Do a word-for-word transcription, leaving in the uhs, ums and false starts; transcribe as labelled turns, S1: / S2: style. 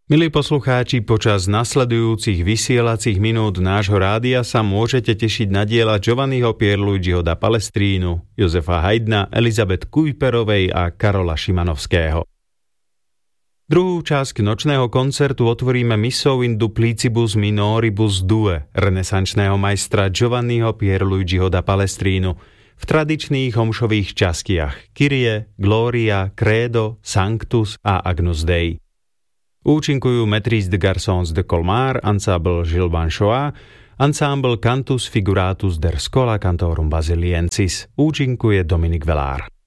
S1: Milí poslucháči, počas nasledujúcich vysielacích minút nášho rádia sa môžete tešiť na diela Giovanniho Pierluigiho da Palestrínu, Jozefa Haydna, Elizabeth Kujperovej a Karola Šimanovského. Druhú časť nočného koncertu otvoríme Missou in duplicibus minoribus due renesančného majstra Giovanniho Pierluigiho da Palestrínu v tradičných homšových častiach Kyrie, Gloria, Credo, Sanctus a Agnus Dei. Účinkujú Maîtrise de Garçons de Colmar, Ensemble Gilles Banchois, Ensemble Cantus Figuratus der Schola Cantorum Basiliensis. Účinkuje Dominik Velár.